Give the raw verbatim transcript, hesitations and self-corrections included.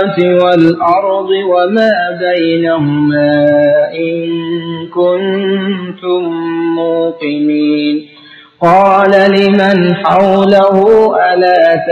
والأرض وما بينهما إن كنتم موقنين قال لمن حوله ألا